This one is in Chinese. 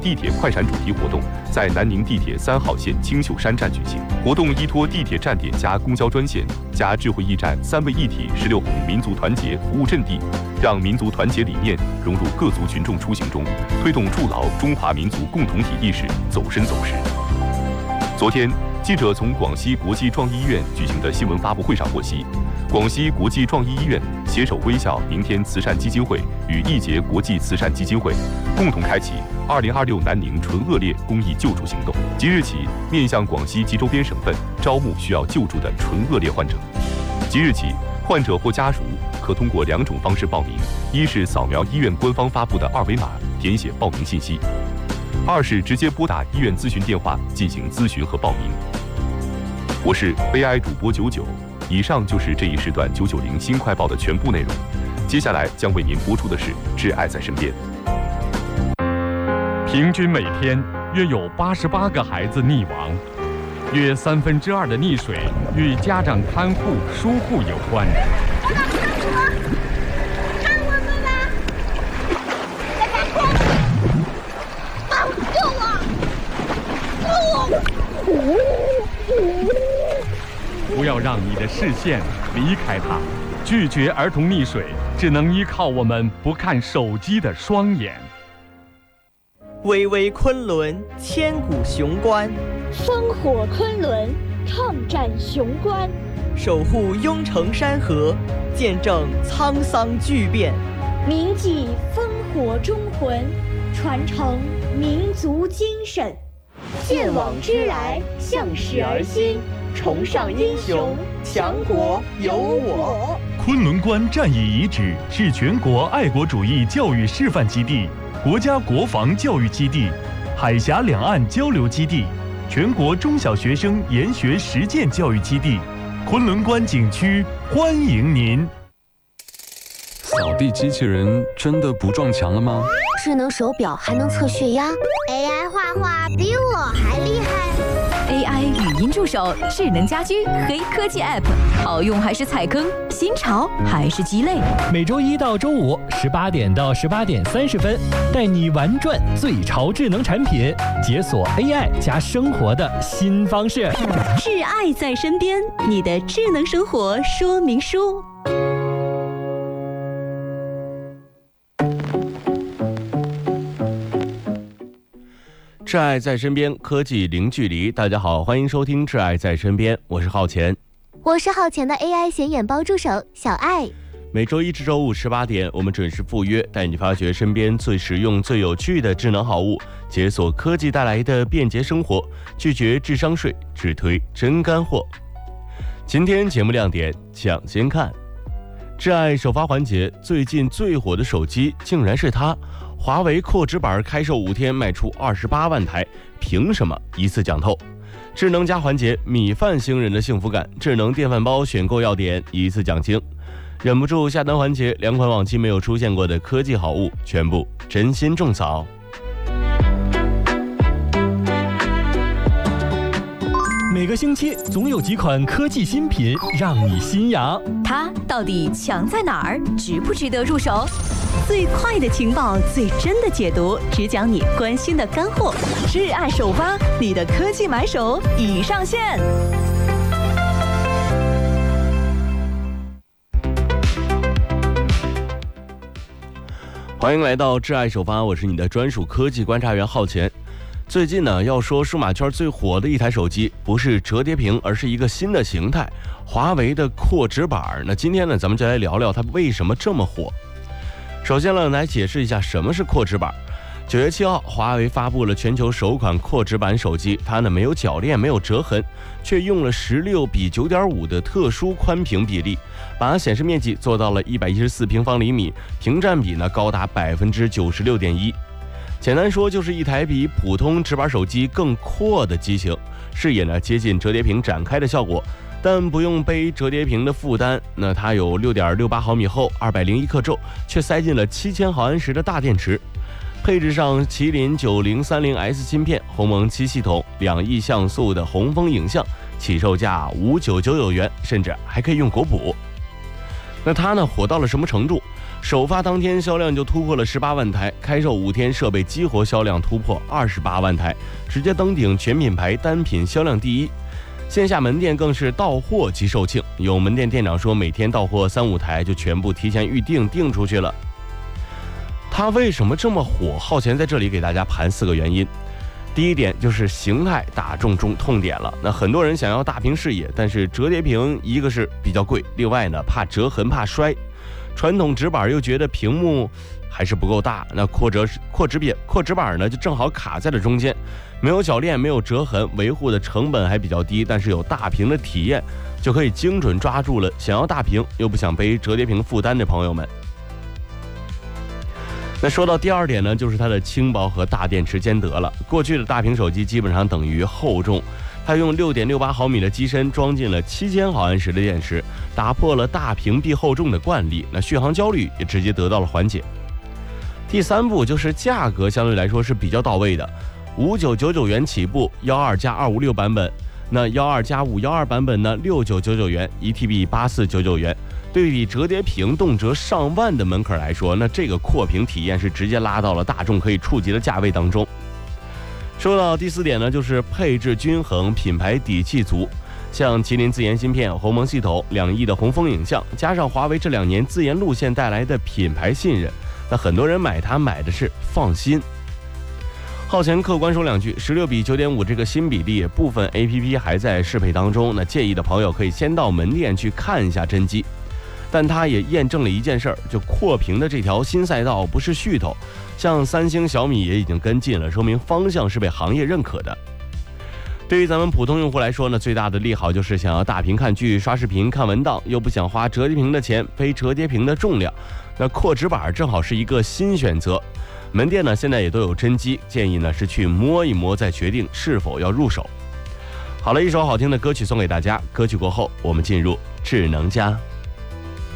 地铁快闪主题活动在南宁地铁3号线青秀山站举行。活动依托地铁站点加公交专线加智慧驿站3位一体16红民族团结服务阵地，让民族团结理念融入各族群众出行中，推动筑牢中华民族共同体意识走深走实。昨天，记者从广西国际创意医院举行的新闻发布会上获悉，广西国际创意医院携手微笑明天慈善基金会与易捷国际慈善基金会共同开启2026南宁纯恶劣公益救助行动，即日起面向广西及周边省份招募需要救助的纯恶劣患者。即日起，患者或家属可通过2种方式报名：一是扫描医院官方发布的2维码填写报名信息；2是直接拨打医院咨询电话进行咨询和报名。我是 AI 主播99，以上就是这一时段990新快报的全部内容。接下来将为您播出的是挚爱在身边。 平均每天约有88个孩子溺亡，约2/3的溺水与家长看护疏忽有关。不要让你的视线离开它，拒绝儿童溺水，只能依靠我们不看手机的双眼。 巍巍昆仑，千古雄关； 烽火昆仑，抗战雄关； 守护雍城山河，见证沧桑巨变； 铭记烽火忠魂，传承民族精神；见往知来，向史而新，崇尚英雄，强国有我。 昆仑关战役遗址是全国爱国主义教育示范基地、国家国防教育基地、海峡两岸交流基地、全国中小学生研学实践教育基地。昆仑关景区欢迎您。 扫地机器人真的不撞墙了吗？ 智能手表还能测血压 ，AI 画画比我还厉害。 AI 语音助手、智能家居、黑科技 App， 好用还是踩坑？新潮还是鸡肋？ 每周1到周518点到18点30分，带你玩转最潮智能产品，解锁 AI 加生活的新方式。 挚爱在身边，你的智能生活说明书。 挚爱在身边，科技零距离。大家好，欢迎收听挚爱在身边，我是浩钱。 我是浩钱的 AI 显眼包助手小爱。 每周1至周5 18点，我们准时赴约，带你发掘身边最实用最有趣的智能好物，解锁科技带来的便捷生活，拒绝智商税，只推真干货。今天节目亮点抢先看，挚爱首发环节，最近最火的手机竟然是它。华为扩直板开售5天卖出28万台，凭什么？一次讲透。智能家环节，米饭星人的幸福感，智能电饭煲选购要点一次讲清。忍不住下单环节，2款往期没有出现过的科技好物，全部真心种草。 每个星期总有几款科技新品让你心痒， 它到底强在哪儿？值不值得入手？最快的情报，最真的解读，只讲你关心的干货。挚爱首发，你的科技买手已上线。 欢迎来到挚爱首发，我是你的专属科技观察员浩钱。最近呢，要说数码圈最火的一台手机，不是折叠屏，而是一个新的形态——华为的扩直板。那今天呢，咱们就来聊聊它为什么这么火。首先呢，来解释一下什么是扩直板。9月7号，华为发布了全球首款扩直板手机，它呢没有铰链，没有折痕，却用了16:9.5的特殊宽屏比例，把显示面积做到了114平方厘米，屏占比呢高达96.1%。简单说，就是一台比普通直板手机更阔的机型，视野呢接近折叠屏展开的效果，但不用背折叠屏的负担。那它有6.68毫米厚，201克重，却塞进了7000毫安时的大电池。配置上，麒麟9030S 芯片，鸿蒙7系统，2亿像素的红枫影像，起售价5999元，甚至还可以用国补。 那它呢火到了什么程度？首发当天销量就突破了18万台，开售5天设备激活销量突破28万台，直接登顶全品牌单品销量第一。线下门店更是到货即售罄，有门店店长说每天到货3-5台就全部提前预订出去了。它为什么这么火？浩前在这里给大家盘4个原因。第一点就是形态大众中痛点了，那很多人想要大屏视野，但是折叠屏一个是比较贵，另外呢怕折痕怕摔，传统直板又觉得屏幕还是不够大，那扩直板呢就正好卡在了中间，没有铰链没有折痕，维护的成本还比较低，但是有大屏的体验，就可以精准抓住了想要大屏又不想背折叠屏负担的朋友们。那说到第二点呢，就是它的轻薄和大电池兼得了。过去的大屏手机基本上等于厚重，它用6.68毫米的机身装进了7000毫安时的电池，打破了大屏必厚重的惯例，那续航焦虑也直接得到了缓解。第三步就是价格相对来说是比较到位的，5999元起步，12+256版本，那12+512版本呢6999元，1TB 8499元。对比折叠屏动辄上万的门槛来说，那这个扩屏体验是直接拉到了大众可以触及的价位当中。说到第4点呢，就是配置均衡，品牌底气足。像麒麟自研芯片、鸿蒙系统、2亿的鸿封影像，加上华为这2年自研路线带来的品牌信任，那很多人买它买的是放心。浩前客观说2句，16:9.5这个新比例，部分 APP 还在适配当中，那介意的朋友可以先到门店去看一下真机。但它也验证了一件事儿，就扩屏的这条新赛道不是噱头，像三星、小米也已经跟进了，说明方向是被行业认可的。对于咱们普通用户来说呢，最大的利好就是想要大屏看剧、刷视频、看文档，又不想花折叠屏的钱，背折叠屏的重量，那扩直板正好是一个新选择。门店呢现在也都有真机，建议呢是去摸一摸再决定是否要入手。好了，一首好听的歌曲送给大家，歌曲过后我们进入智能家。